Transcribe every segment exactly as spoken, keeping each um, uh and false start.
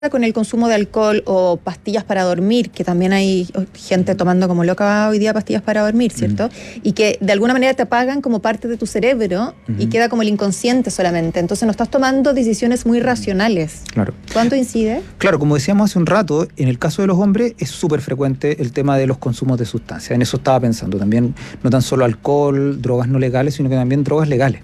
con el consumo de alcohol o pastillas para dormir, que también hay gente tomando como loca hoy día pastillas para dormir, ¿cierto? Uh-huh. Y que de alguna manera te apagan como parte de tu cerebro uh-huh. y queda como el inconsciente solamente. Entonces no estás tomando decisiones muy racionales. Claro. ¿Cuánto incide? Claro, como decíamos hace un rato, en el caso de los hombres es súper frecuente el tema de los consumos de sustancias. En eso estaba pensando. También no tan solo alcohol, drogas no legales, sino que también drogas legales.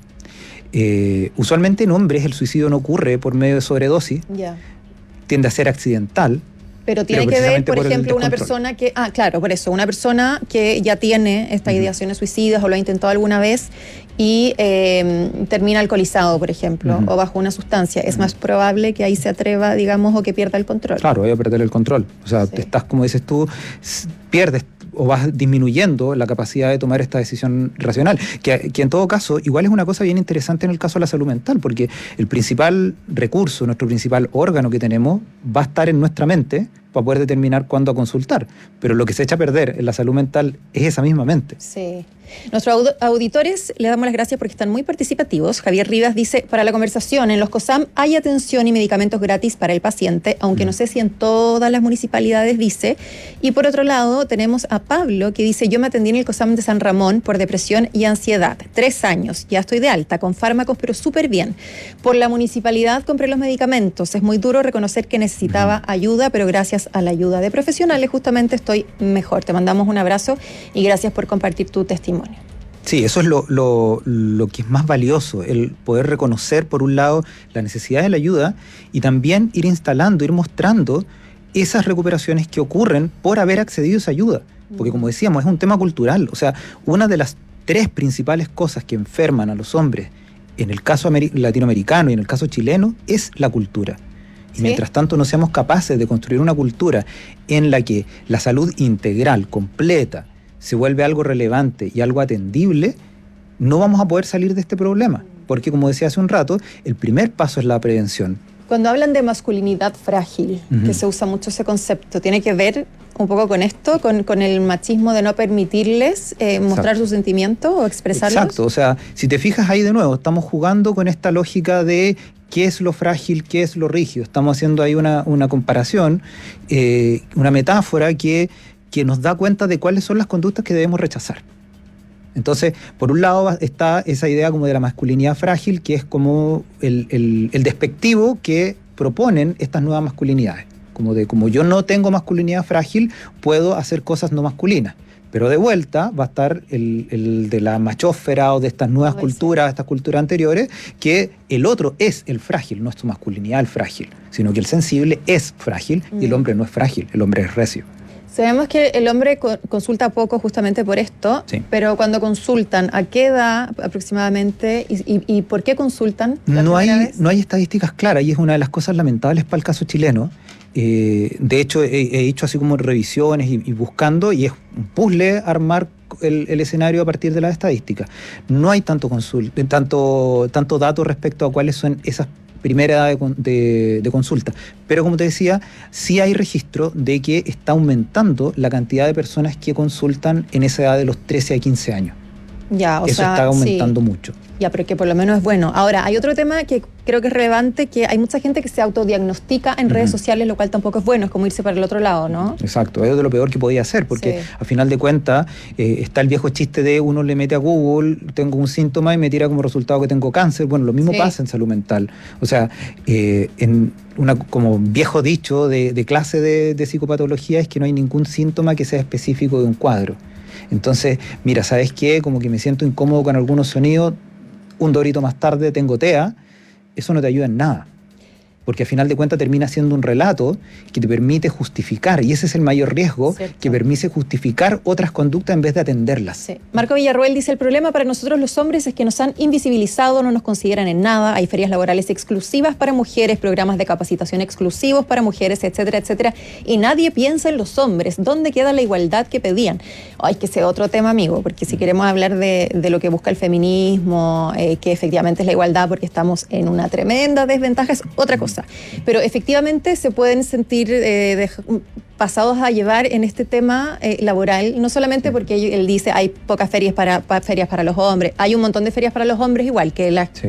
Eh, usualmente en hombres el suicidio no ocurre por medio de sobredosis. Ya. Yeah. Tiende a ser accidental. Pero tiene pero que ver, por, por ejemplo, una persona que... Ah, claro, por eso. Una persona que ya tiene estas uh-huh. ideaciones suicidas o lo ha intentado alguna vez y eh, termina alcoholizado, por ejemplo, uh-huh. o bajo una sustancia. Es uh-huh. más probable que ahí se atreva, digamos, o que pierda el control. Claro, voy a perder el control. O sea, sí. te estás, como dices tú, pierdes o vas disminuyendo la capacidad de tomar esta decisión racional, que, que en todo caso igual es una cosa bien interesante en el caso de la salud mental, porque el principal recurso, nuestro principal órgano que tenemos va a estar en nuestra mente para poder determinar cuándo consultar, pero lo que se echa a perder en la salud mental es esa misma mente. Sí. Nuestros auditores le damos las gracias porque están muy participativos. Javier Rivas dice, para la conversación, en los COSAM hay atención y medicamentos gratis para el paciente, aunque mm. no sé si en todas las municipalidades, dice. Y por otro lado, tenemos a Pablo que dice, yo me atendí en el COSAM de San Ramón por depresión y ansiedad. Tres años, ya estoy de alta, con fármacos, pero súper bien. Por la municipalidad compré los medicamentos. Es muy duro reconocer que necesitaba ayuda, pero gracias a la ayuda de profesionales justamente estoy mejor. Te mandamos un abrazo y gracias por compartir tu testimonio. Sí, eso es lo, lo, lo que es más valioso, el poder reconocer, por un lado, la necesidad de la ayuda y también ir instalando, ir mostrando esas recuperaciones que ocurren por haber accedido a esa ayuda. Porque, como decíamos, es un tema cultural. O sea, una de las tres principales cosas que enferman a los hombres, en el caso latinoamericano y en el caso chileno, es la cultura. Y ¿sí? mientras tanto no seamos capaces de construir una cultura en la que la salud integral, completa, se vuelve algo relevante y algo atendible, no vamos a poder salir de este problema. Porque, como decía hace un rato, el primer paso es la prevención. Cuando hablan de masculinidad frágil, uh-huh. que se usa mucho ese concepto, ¿tiene que ver un poco con esto, con, con el machismo de no permitirles eh, mostrar sus sentimientos o expresarlos? Exacto, o sea, si te fijas ahí de nuevo, estamos jugando con esta lógica de qué es lo frágil, qué es lo rígido. Estamos haciendo ahí una, una comparación, eh, una metáfora que... que nos da cuenta de cuáles son las conductas que debemos rechazar. Entonces, por un lado está esa idea como de la masculinidad frágil, que es como el, el, el despectivo que proponen estas nuevas masculinidades. Como de, como yo no tengo masculinidad frágil, puedo hacer cosas no masculinas. Pero de vuelta va a estar el, el de la machósfera o de estas nuevas no culturas, ser. estas culturas anteriores, que el otro es el frágil, no es su masculinidad el frágil, sino que el sensible es frágil mm. y el hombre no es frágil, el hombre es recio. Sabemos que el hombre consulta poco justamente por esto, sí. pero cuando consultan, ¿a qué edad aproximadamente y, y, y por qué consultan? No hay, no hay estadísticas claras y es una de las cosas lamentables para el caso chileno. Eh, de hecho, he, he hecho así como revisiones y, y buscando, y es un puzzle armar el, el escenario a partir de las estadísticas. No hay tanto, consult, tanto, tanto dato respecto a cuáles son esas primera edad de, de, de consulta. Pero como te decía, sí hay registro de que está aumentando la cantidad de personas que consultan en esa edad de los trece a quince años. Ya, o Eso sea, está aumentando sí. mucho. Ya, pero que por lo menos es bueno. Ahora, hay otro tema que creo que es relevante, que hay mucha gente que se autodiagnostica en uh-huh. redes sociales, lo cual tampoco es bueno, es como irse para el otro lado, ¿no? Exacto, es de lo peor que podía hacer, porque sí. a final de cuentas eh, está el viejo chiste de uno le mete a Google, tengo un síntoma y me tira como resultado que tengo cáncer. Bueno, lo mismo sí. pasa en salud mental. O sea, eh, en una como viejo dicho de, de clase de, de psicopatología es que no hay ningún síntoma que sea específico de un cuadro. Entonces, mira, ¿sabes qué? Como que me siento incómodo con algunos sonidos, un dorito más tarde tengo T E A, eso no te ayuda en nada. Porque al final de cuentas termina siendo un relato que te permite justificar, y ese es el mayor riesgo, ¿cierto? Que permite justificar otras conductas en vez de atenderlas. Sí. Marco Villarroel dice, el problema para nosotros los hombres es que nos han invisibilizado, no nos consideran en nada, hay ferias laborales exclusivas para mujeres, programas de capacitación exclusivos para mujeres, etcétera, etcétera, y nadie piensa en los hombres. ¿Dónde queda la igualdad que pedían? Hay que ser otro tema, amigo, porque si queremos hablar de, de lo que busca el feminismo, eh, que efectivamente es la igualdad porque estamos en una tremenda desventaja, es otra cosa. Pero efectivamente se pueden sentir eh, de, pasados a llevar en este tema eh, laboral, no solamente porque él dice hay pocas ferias para, para, ferias para los hombres, hay un montón de ferias para los hombres igual, que las, sí.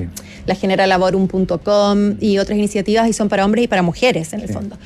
la genera laborum punto com y otras iniciativas, y son para hombres y para mujeres en el Sí. fondo.